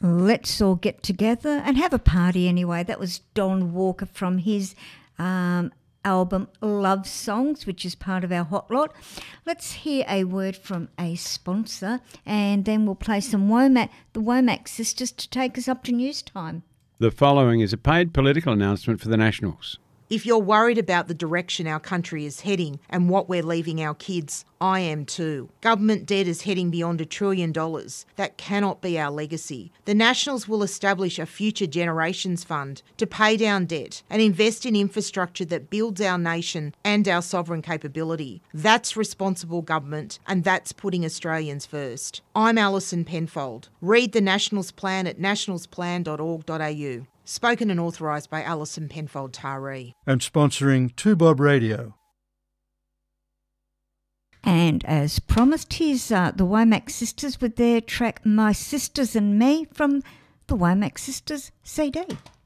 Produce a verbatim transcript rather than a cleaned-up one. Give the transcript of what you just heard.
Let's all get together and have a party anyway. That was Don Walker from his um, album Love Songs, which is part of our Hot Lot. Let's hear a word from a sponsor and then we'll play some Womack, the Womack Sisters, to take us up to news time. The following is a paid political announcement for the Nationals. If you're worried about the direction our country is heading and what we're leaving our kids, I am too. Government debt is heading beyond a trillion dollars. That cannot be our legacy. The Nationals will establish a Future Generations Fund to pay down debt and invest in infrastructure that builds our nation and our sovereign capability. That's responsible government, and that's putting Australians first. I'm Alison Penfold. Read the Nationals Plan at nationals plan dot org dot a u. Spoken and authorised by Alison Penfold Taree. And sponsoring two Bob Radio. And as promised, here's uh, the Womack Sisters with their track My Sisters and Me from the Womack Sisters C D.